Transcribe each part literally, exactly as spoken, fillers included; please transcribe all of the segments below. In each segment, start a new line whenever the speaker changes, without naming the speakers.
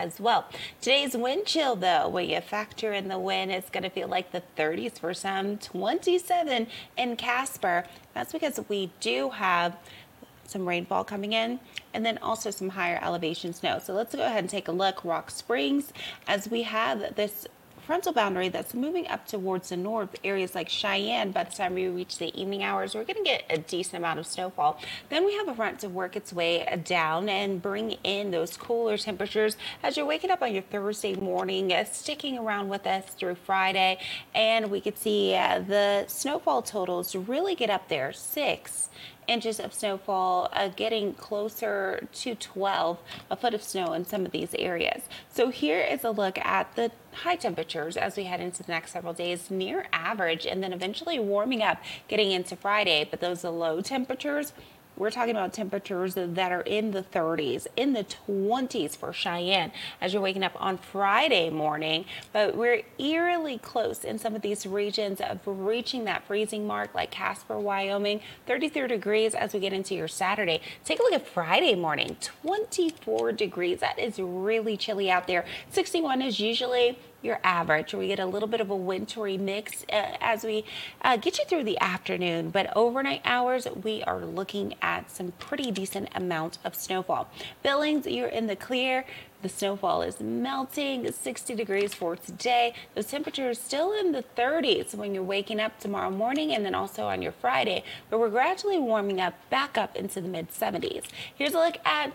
as well. Today's wind chill, though, when you factor in the wind, it's going to feel like the thirties for some, twenty-seven in Casper. That's because we do have some rainfall coming in, and then also some higher elevation snow. So let's go ahead and take a look. Rock Springs, as we have this frontal boundary that's moving up towards the north, areas like Cheyenne. By the time we reach the evening hours, we're going to get a decent amount of snowfall. Then we have a front to work its way down and bring in those cooler temperatures as you're waking up on your Thursday morning, uh, sticking around with us through Friday. And we could see uh, the snowfall totals really get up there. Six inches of snowfall, uh, getting closer to twelve, a foot of snow in some of these areas. So here is a look at the high temperatures as we head into the next several days, near average, and then eventually warming up getting into Friday. But those low temperatures, we're talking about temperatures that are in the thirties, in the twenties for Cheyenne as you're waking up on Friday morning. But we're eerily close in some of these regions of reaching that freezing mark, like Casper, Wyoming, thirty-three degrees as we get into your Saturday. Take a look at Friday morning, twenty-four degrees. That is really chilly out there. sixty-one is usually your average. We get a little bit of a wintry mix uh, as we uh, get you through the afternoon, but overnight hours, we are looking at some pretty decent amount of snowfall. Billings, you're in the clear. The snowfall is melting, sixty degrees for today. Those temperatures still in the thirties when you're waking up tomorrow morning and then also on your Friday, but we're gradually warming up back up into the mid seventies. Here's a look at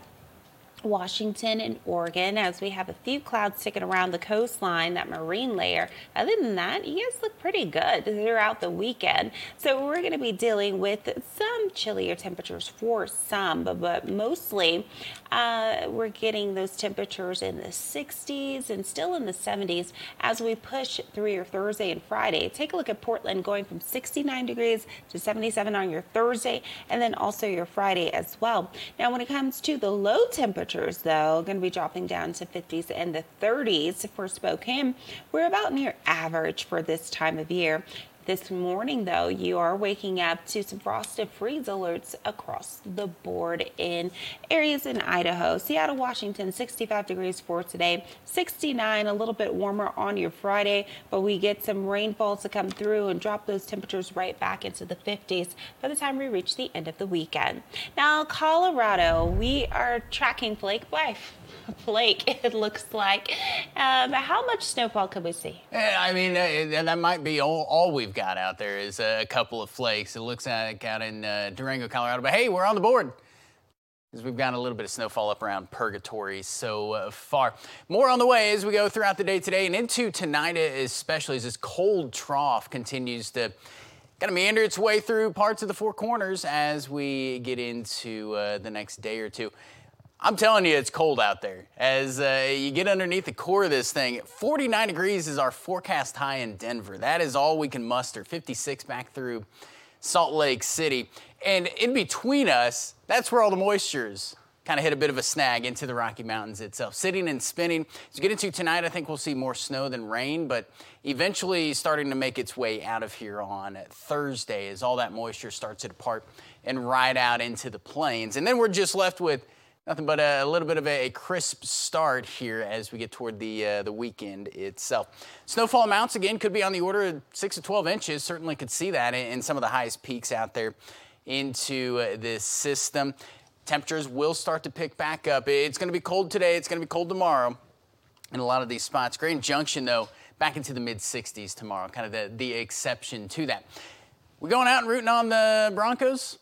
Washington and Oregon as we have a few clouds sticking around the coastline, that marine layer. Other than that, you guys look pretty good throughout the weekend. So we're going to be dealing with some chillier temperatures for some, but, but mostly uh, we're getting those temperatures in the sixties and still in the seventies as we push through your Thursday and Friday. Take a look at Portland going from sixty-nine degrees to seventy-seven on your Thursday and then also your Friday as well. Now, when it comes to the low temperatures, though, going to be dropping down to fifties and the thirties for Spokane. We're about near average for this time of year. This morning, though, you are waking up to some frosted freeze alerts across the board in areas in Idaho. Seattle, Washington, sixty-five degrees for today, sixty-nine, a little bit warmer on your Friday, but we get some rainfalls to come through and drop those temperatures right back into the fifties by the time we reach the end of the weekend. Now, Colorado, we are tracking flake by flake, it looks like. Um, how much snowfall could we see?
Yeah, I mean, uh, that might be all, all we've got out there is a couple of flakes. It looks like out in uh, Durango, Colorado. But hey, we're on the board because we've got a little bit of snowfall up around Purgatory so uh, far. More on the way as we go throughout the day today and into tonight, especially as this cold trough continues to kind of meander its way through parts of the Four Corners as we get into uh, the next day or two. I'm telling you, it's cold out there. As uh, you get underneath the core of this thing, forty-nine degrees is our forecast high in Denver. That is all we can muster, fifty-six back through Salt Lake City. And in between us, that's where all the moisture's kind of hit a bit of a snag into the Rocky Mountains itself. Sitting and spinning. As you get into tonight, I think we'll see more snow than rain, but eventually starting to make its way out of here on Thursday as all that moisture starts to depart and ride out into the plains. And then we're just left with nothing but a little bit of a crisp start here as we get toward the uh, the weekend itself. Snowfall amounts, again, could be on the order of six to twelve inches. Certainly could see that in some of the highest peaks out there into uh, this system. Temperatures will start to pick back up. It's going to be cold today. It's going to be cold tomorrow in a lot of these spots. Grand Junction, though, back into the mid sixties tomorrow, kind of the, the exception to that. We're going out and rooting on the Broncos.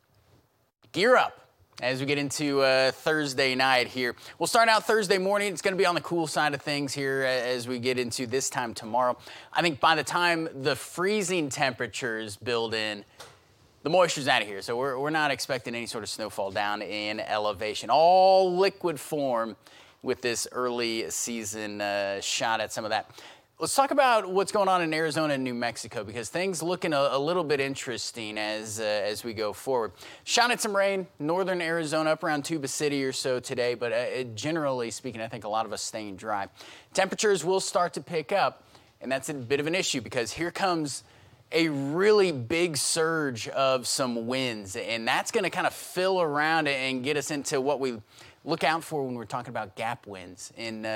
Gear up as we get into uh, Thursday night here. We'll start out Thursday morning. It's going to be on the cool side of things here as we get into this time tomorrow. I think by the time the freezing temperatures build in, the moisture's out of here. So we're, we're not expecting any sort of snowfall down in elevation. All liquid form with this early season uh, shot at some of that. Let's talk about what's going on in Arizona and New Mexico because things looking a, a little bit interesting as uh, as we go forward. Shot at some rain, northern Arizona up around Tuba City or so today, but uh, generally speaking, I think a lot of us staying dry. Temperatures will start to pick up, and that's a bit of an issue because here comes a really big surge of some winds, and that's going to kind of fill around and get us into what we look out for when we're talking about gap winds in uh,